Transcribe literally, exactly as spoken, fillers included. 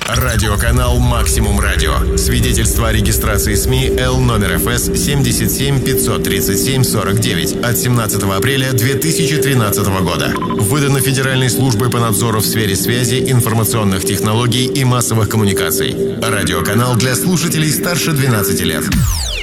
Радиоканал «Максимум Радио». Свидетельство о регистрации СМИ Л номер эф эс семьдесят семь пятьсот тридцать семь сорок девять от семнадцатого апреля две тысячи тринадцатого года. Выдано Федеральной службой по надзору в сфере связи, информационных технологий и массовых коммуникаций. Радиоканал для слушателей старше двенадцати лет.